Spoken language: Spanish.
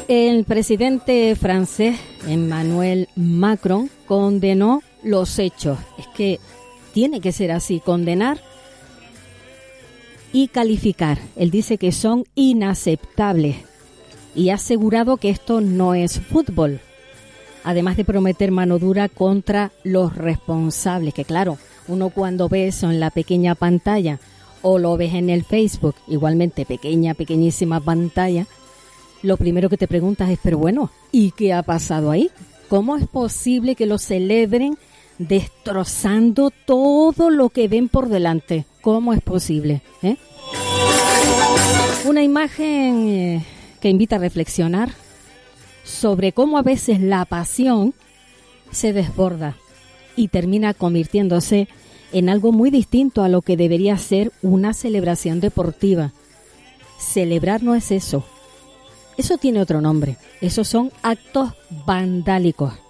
El presidente francés, Emmanuel Macron, condenó los hechos. Es que tiene que ser así, condenar y calificar. Él dice que son inaceptables y ha asegurado que esto no es fútbol. Además de prometer mano dura contra los responsables, que claro, uno cuando ve eso en la pequeña pantalla o lo ves en el Facebook, igualmente pequeñísima pantalla, lo primero que te preguntas es, pero bueno, ¿y qué ha pasado ahí? ¿Cómo es posible que lo celebren destrozando todo lo que ven por delante? ¿Cómo es posible? Una imagen que invita a reflexionar sobre cómo a veces la pasión se desborda y termina convirtiéndose en algo muy distinto a lo que debería ser una celebración deportiva. Celebrar no es eso. Eso tiene otro nombre. Esos son actos vandálicos.